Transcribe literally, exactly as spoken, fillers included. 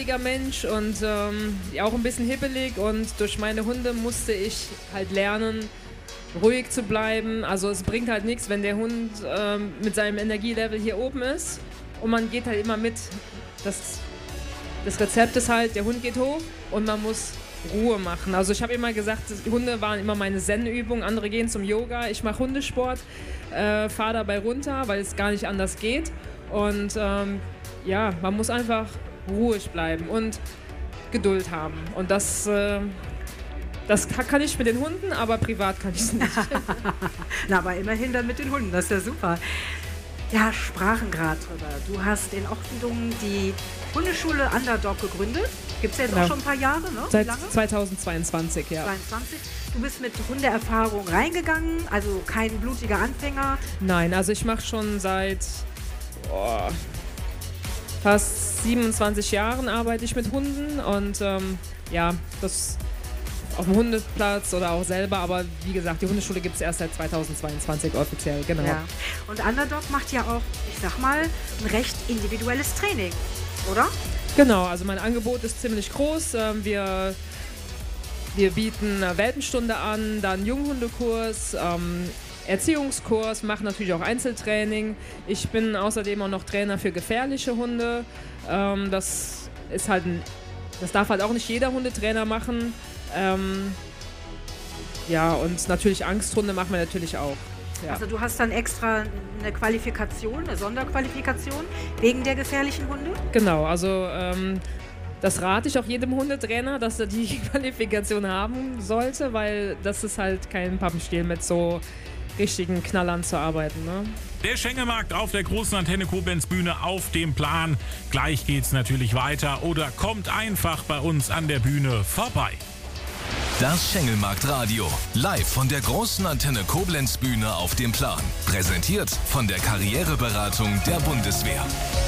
ruhiger Mensch und ähm, ja, auch ein bisschen hibbelig und durch meine Hunde musste ich halt lernen, ruhig zu bleiben. Also es bringt halt nichts, wenn der Hund ähm, mit seinem Energielevel hier oben ist und man geht halt immer mit. Das, das Rezept ist halt, der Hund geht hoch und man muss Ruhe machen. Also ich habe immer gesagt, Hunde waren immer meine Zen-Übung, andere gehen zum Yoga, ich mache Hundesport, äh, fahre dabei runter, weil es gar nicht anders geht. Und ähm, ja, man muss einfach ruhig bleiben und Geduld haben. Und das... Äh, Das kann ich mit den Hunden, aber privat kann ich es nicht. Na, aber immerhin dann mit den Hunden, das ist ja super. Ja, sprachen gerade drüber. Du hast in Ochsendungen die Hundeschule Underdog gegründet. Gibt es ja jetzt Genau. auch schon ein paar Jahre, ne? Wie Seit lange? zweitausendzweiundzwanzig, ja. zweiundzwanzig. Du bist mit Hundeerfahrung reingegangen, also kein blutiger Anfänger. Nein, also ich mache schon seit oh, fast siebenundzwanzig Jahren arbeite ich mit Hunden und ähm, ja, das auf dem Hundeplatz oder auch selber, aber wie gesagt, die Hundeschule gibt es erst seit zweitausendzweiundzwanzig offiziell, genau. Ja. Und Underdog macht ja auch, ich sag mal, ein recht individuelles Training, oder? Genau, also mein Angebot ist ziemlich groß. Ähm, wir, wir bieten eine Welpenstunde an, dann Junghundekurs, ähm, Erziehungskurs, machen natürlich auch Einzeltraining. Ich bin außerdem auch noch Trainer für gefährliche Hunde. Ähm, das ist halt ein, das darf halt auch nicht jeder Hundetrainer machen. Ähm, ja, und natürlich Angsthunde machen wir natürlich auch. Ja. Also du hast dann extra eine Qualifikation, eine Sonderqualifikation wegen der gefährlichen Hunde? Genau, also ähm, das rate ich auch jedem Hundetrainer, dass er die Qualifikation haben sollte, weil das ist halt kein Pappenstiel, mit so richtigen Knallern zu arbeiten. Ne? Der Schengelmarkt auf der großen Antenne Koblenz Bühne auf dem Plan. Gleich geht's natürlich weiter oder kommt einfach bei uns an der Bühne vorbei. Das Schengelmarkt-Radio. Live von der großen Antenne Koblenz Bühne auf dem Plan. Präsentiert von der Karriereberatung der Bundeswehr.